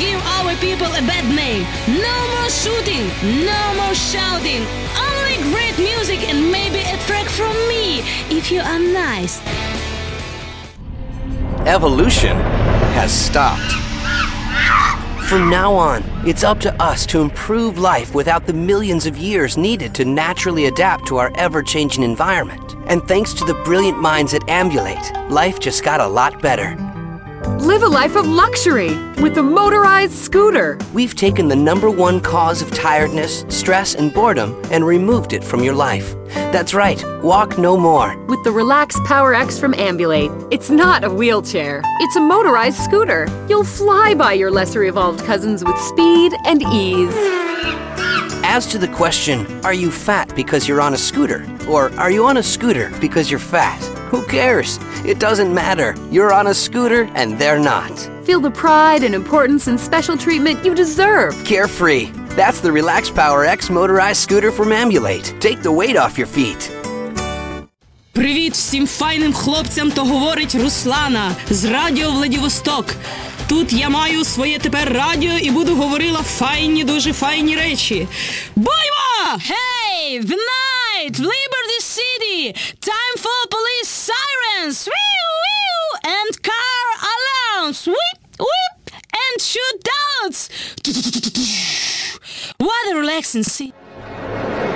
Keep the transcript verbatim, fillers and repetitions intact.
give our people a bad name. No more shooting, no more shouting. Only great music and maybe a track from me, if you are nice. Evolution has stopped. From now on, it's up to us to improve life without the millions of years needed to naturally adapt to our ever-changing environment. And thanks to the brilliant minds at Ambulate, life just got a lot better. Live a life of luxury with the motorized scooter. We've taken the number one cause of tiredness, stress, and boredom and removed it from your life. That's right, walk no more. With the Relax Power X from Ambulate, it's not a wheelchair, it's a motorized scooter. You'll fly by your lesser evolved cousins with speed and ease. As to the question, are you fat because you're on a scooter? Or are you on a scooter because you're fat? Who cares? It doesn't matter. You're on a scooter and they're not. Feel the pride and importance and special treatment you deserve. Carefree. That's the Relax Power X motorized scooter from Ambulate. Take the weight off your feet. Привіт всім файним хлопцям, то говорить Руслана з радіо Владивосток. Тут я маю своє тепер радіо і буду говорила файні, дуже файні речі. Боймо! Hey, the night, Liberty City, time for police sirens, wee wee, and car alarms, whip whip, and shootouts. What a relaxing scene.